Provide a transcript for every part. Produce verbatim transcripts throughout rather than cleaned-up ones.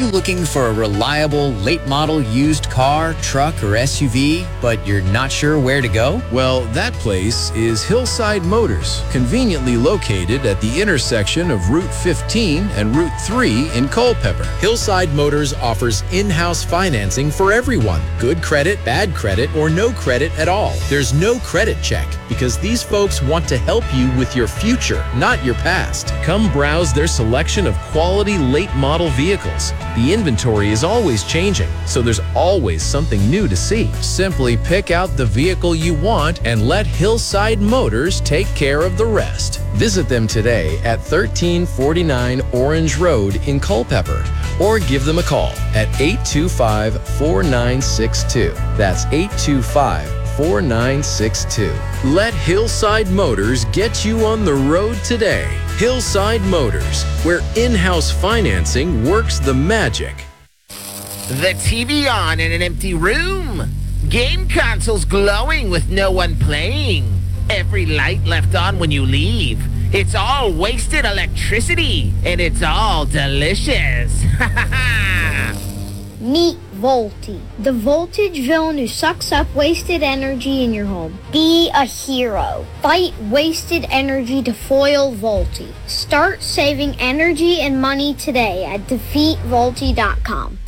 you looking for a reliable, late-model used car, truck, or S U V, but you're not sure where to go? Well, that place is Hillside Motors, conveniently located at the intersection of Route fifteen and Route three in Culpeper. Hillside Motors offers in-house financing for everyone. Good credit, bad credit, or no credit at all. There's no credit check because these folks want to help you with your future, not your past. Come browse their selection of quality late-model vehicles. The inventory is always changing, so there's always something new to see. Simply pick out the vehicle you want and let Hillside Motors take care of the rest. Visit them today at thirteen forty-nine Orange Road in Culpeper, or give them a call at eight two five, four nine six two. That's eight two five, four nine six two. Let Hillside Motors get you on the road today. Hillside Motors, where in-house financing works the magic. The T V on in an empty room. Game consoles glowing with no one playing. Every light left on when you leave. It's all wasted electricity, and it's all delicious. Ha ha ha! Meet Volty, the voltage villain who sucks up wasted energy in your home. Be a hero. Fight wasted energy to foil Volty. Start saving energy and money today at defeat volty dot com.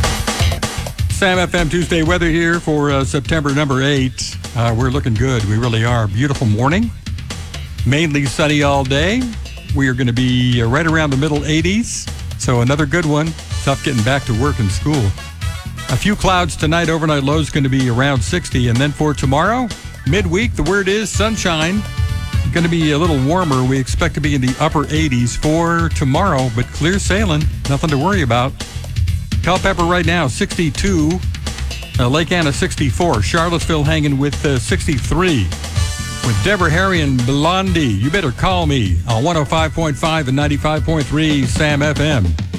Sam F M Tuesday weather here for uh, September number eight. Uh, we're looking good. We really are. Beautiful morning. Mainly sunny all day. We are going to be uh, right around the middle eighties. So another good one. Tough getting back to work and school. A few clouds tonight. Overnight low is going to be around sixty. And then for tomorrow, midweek, the word is sunshine. Going to be a little warmer. We expect to be in the upper eighties for tomorrow, but clear sailing. Nothing to worry about. Culpeper right now, sixty-two. Uh, Lake Anna, sixty-four. Charlottesville hanging with uh, sixty-three. With Deborah Harry and Blondie. You better call me on one oh five point five and ninety-five point three Sam F M.